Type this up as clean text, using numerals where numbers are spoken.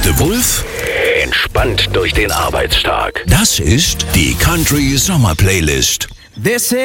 The Wolf Entspannt durch den Arbeitstag. Das ist die Country Sommer Playlist. This